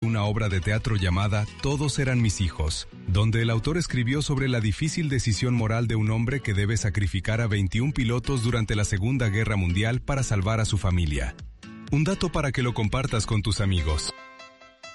una obra de teatro llamada Todos eran mis hijos, donde el autor escribió sobre la difícil decisión moral de un hombre que debe sacrificar a 21 pilotos durante la Segunda Guerra Mundial para salvar a su familia. Un dato para que lo compartas con tus amigos.